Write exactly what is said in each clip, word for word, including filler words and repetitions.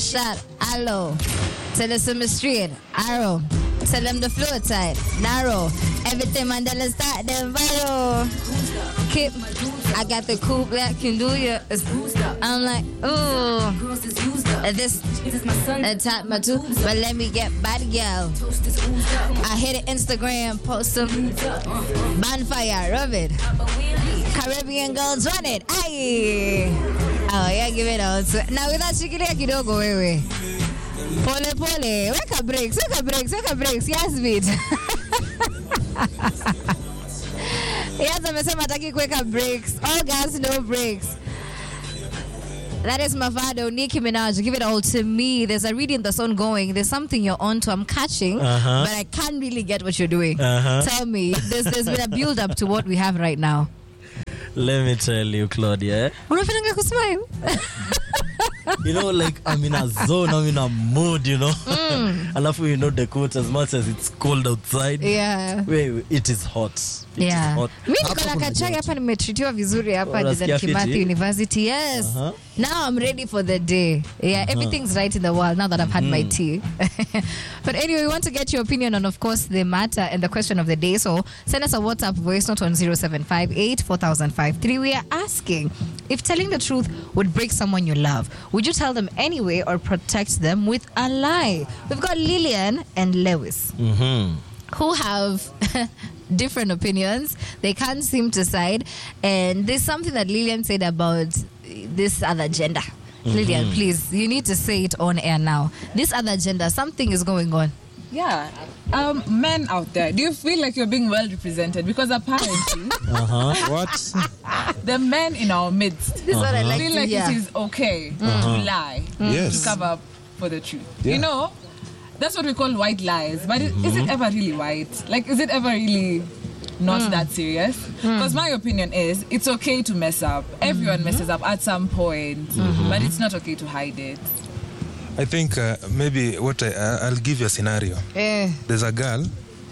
shot, allo. Tell us some street, arrow. Tell them the floor tight, narrow. Everything Mandela start them viral. Keep, I got the cool black can do ya. I'm like, ooh, this a top my two, but let me get body girl. I hit it Instagram, post some bonfire, rub it. Caribbean girls run it, aye. Oh yeah, give it out. Now with that shikilia kidogo wewe. Pole pole, weka breaks, weka breaks, weka breaks. Yes, beat. Yes, amesema hataki kuweka breaks. All gas, no breaks. That is Mavado, Nicki Minaj. Give it all to me. There's a reading that's ongoing. There's something you're on to. I'm catching, uh-huh. but I can't really get what you're doing. Uh-huh. Tell me. There's there's been a build up to what we have right now. Let me tell you, Claudia. Unafanya kusmile? You know, like I'm in a zone, I'm in a mood, you know. Mm. Alafu, you know, the quote, as much as it's cold outside. Yeah. Wait, it is hot. It yeah. is hot. Mimi niko na kachai hapa nimetritiwa vizuri hapa Dedan Kimathi University. Yes. Uh-huh. Now I'm ready for the day. Yeah, uh-huh. Everything's right in the world now that I've had mm. my tea. But anyway, we want to get your opinion on, of course, the matter and the question of the day. So send us a WhatsApp voice note on zero seven five eight four thousand fifty-three. We are asking, if telling the truth would break someone you love, would you tell them anyway or protect them with a lie? We've got Lillian and Lewis, mm-hmm. who have different opinions. They can't seem to side. And there's something that Lillian said about this other gender. Mm-hmm. Lillian, please, you need to say it on air now. This other gender, something is going on. Yeah. Um, men out there, do you feel like you're being well represented? Because apparently, uh-huh. what? The men in our midst this uh-huh. what I like feel to like hear. It is okay uh-huh. to lie, yes. to cover up for the truth. Yeah. You know, that's what we call white lies. But mm-hmm. is it ever really white? Like, is it ever really not mm. that serious? Because mm. my opinion is, it's okay to mess up. Everyone mm-hmm. messes up at some point, mm-hmm. but it's not okay to hide it. I think uh, maybe what I, I'll give you a scenario. Eh. There's a girl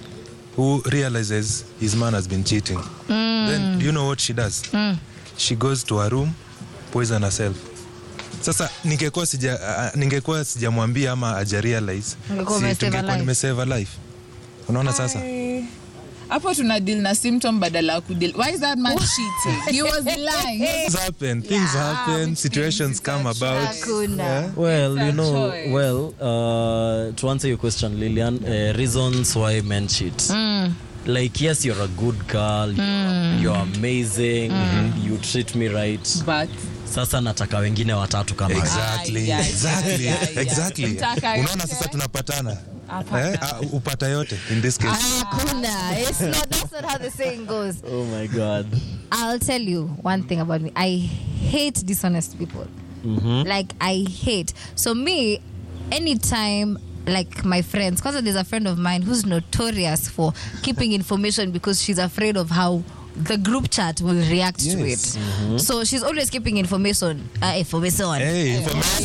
who realizes his man has been cheating. Mm. Then, do you know what she does? Mm. She goes to her room, poison herself. Sasa ningekuwa sija uh, ningekuwa sijamwambia ama aja realize, si tungekuwa nimesave a life. Unaona sasa? Hapo tuna deal na symptom badala ya kudeal. Why is that man cheating? He was lying. Things happen. Things yeah, happen. Situations come about. Yeah. Well, you know, choice. well, uh, to answer your question, Lillian, uh, reasons why men cheat. Mm. Like, yes, you're a good girl. Mm. You're, you're amazing. Mm. You treat me right. But sasa nataka wengine watatu kama exactly yeah, exactly yeah, yeah, exactly unaona sasa tunapatana eh uh, upata yote in this case hakuna it's not that's not how the saying goes. Oh my god, I'll tell you one thing about me. I hate dishonest people. Mm-hmm. Like I hate. So me, anytime, like my friends, because there's a friend of mine who's notorious for keeping information because she's afraid of how the group chat will react yes. to it. Mm-hmm. So she's always keeping information. Uh, information. Hey, information.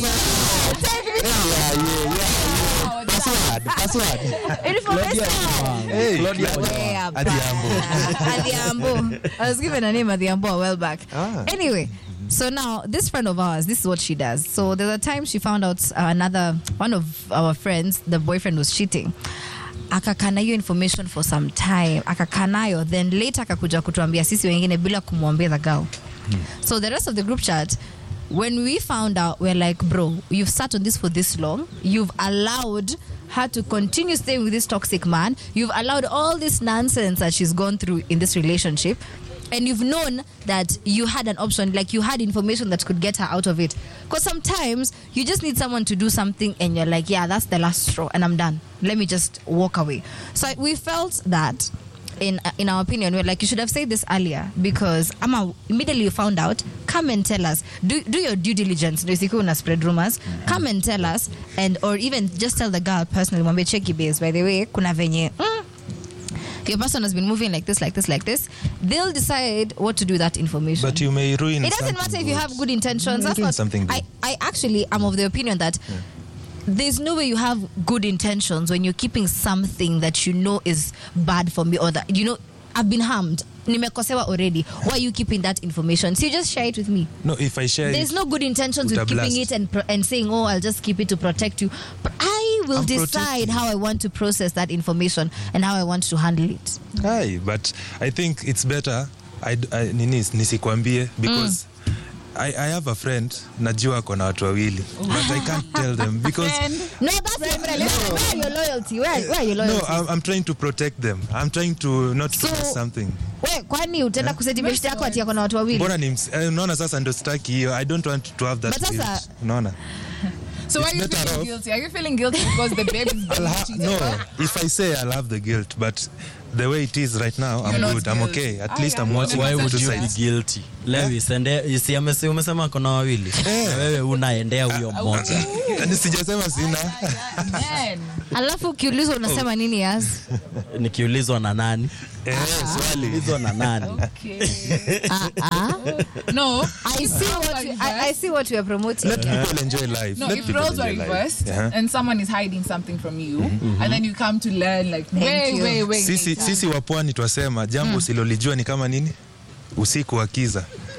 yeah, yeah, yeah. Password, password. Information. Hey, Claudia. Adiambo. Adiambo. I was given a name Adiambo a while back. Ah. Anyway, so now this friend of ours, this is what she does. So there's a time she found out uh, another one of our friends, the boyfriend was cheating. Akakana hiyo information for some time, akakanayo, then later akakuja kutuambia sisi wengine bila kumwambia the girl. Hmm. So the rest of the group chat, when we found out, we're like, bro, you've sat on this for this long, you've allowed her to continue staying with this toxic man, you've allowed all this nonsense that she's gone through in this relationship, and you've known that you had an option, like you had information that could get her out of it. Because sometimes you just need someone to do something and you're like, yeah, that's the last straw and I'm done. Let me just walk away. So we felt that, in in our opinion, we're like, you should have said this earlier, because Ama, immediately you found out, come and tell us. Do do your due diligence. Do you una spread rumors? Mm-hmm. Come and tell us, and or even just tell the girl personally, mwambie check base. By the way, kuna venye. Mm, your person has been moving like this, like this, like this. They'll decide what to do with that information. But you may ruin. It doesn't matter if you have good intentions. That's not something. I, I actually am of the opinion that yeah. there's no way you have good intentions when you're keeping something that you know is bad for me, or that, you know, I've been harmed. nimekosewa already. Why are you keeping that information? So you just share it with me. No, if I share There's it, no good intentions with keeping blast. it and pro- and saying, oh, I'll just keep it to protect you. But I will I'm decide protecting. how I want to process that information and how I want to handle it. Aye, but I think it's better I, I, nini nisikwambie because mm. I, I have a friend najua kona watu wawili but I can't tell them because No, that's your friend. Where are your loyalty? Where, where are your no, loyalty? I'm, I'm trying to protect them. I'm trying to not So- to do something. We, kwani utaenda kuseti beshte yako ati yako na watu wawili? Mbona ni ms- eh, unaona sasa ndo sitaki hiyo. I don't want to have that But sasa- guilt. Unaona? So why It's are you better feeling off- guilty? Are you feeling guilty because the babe is I'll being ha- cheated no, on? if I say I'll have the guilt, but the way it is right now, I'm You're not good. I'm guilty. okay. At Ah, least yeah. I'm watching Why the would two you be sides. guilty? Lewis, ende isi amesi umesema kuna wawili. Na wewe unaendea huyo mmoja. Yaani sijasema sina. Man. Alafu ukiulizwa unasema nini Yas? Nikiulizwa na nani? Eh, swali. Nikiulizwa na nani? Okay. Ah, ah. No. I see what you, I, I see what you are promoting. Let people enjoy life. No, Let if people roles were enjoy life. reversed Yeah. and someone is hiding something from you, and then you come to learn, like, wait, you. wait, wait. Sisi, sisi wa pwani twasema jambo usilolijua ni kama nini? Usiku wa kiza.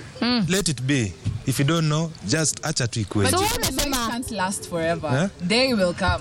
Let it be. If you don't know, just acha tu ikuwe. But So you what know is the it ma- can't last forever. Huh? They will come.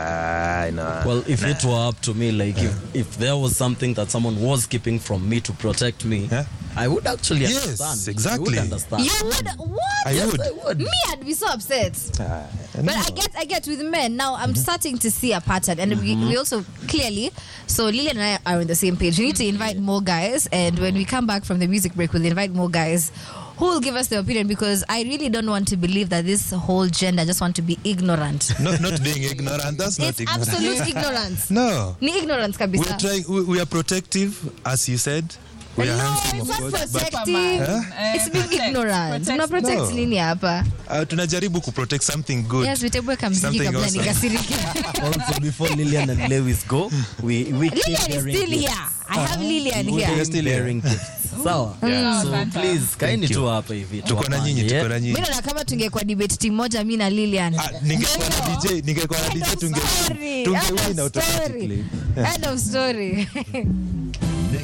Ah, no. Well, if it were up to me, like if, if there was something that someone was keeping from me to protect me, Yeah. I would actually Yes, understand. exactly. I would understand. You would what? I Yes, would. I would. Me, I'd be so upset. Ah, But no. I get, I get with men now. I'm starting to see a pattern, and we, we also clearly. So Lillian and I are on the same page. We need to invite more guys, and when we come back from the music break, we'll invite more guys who will give us their opinion, because I really don't want to believe that this whole gender just want to be ignorant. Not, not being ignorant. That's not It's ignorant. absolute ignorance. No. Ni ignorance We're kabisa. trying, we, we are protective, as you said. We are No, handsome, it's of not course, but protective. Huh? It's being Protect, ignorant. protect. Una protect No. nini hapa? uh, tunajaribu kuprotect something good. Yes, vitebwe kamziki Something kabla awesome. nikasirike. Also, before Lillian and Lewis go, we we keep Lillian is bearing still gifts. here. I have Lillian We here. keep still here. bearing gifts. Sawa. Yeah. So Fanta. please, kaini Thank you. tu hapa hivi. Tuko na tuwapande, nyinyi, tuko yeah? na nyinyi. Mimi naona kama tungekuwa debate team moja mimi na Lillian. Ah, ningekuwa na D J, ningekuwa na D J tunge Story. tunge End of win story. automatically. End of story.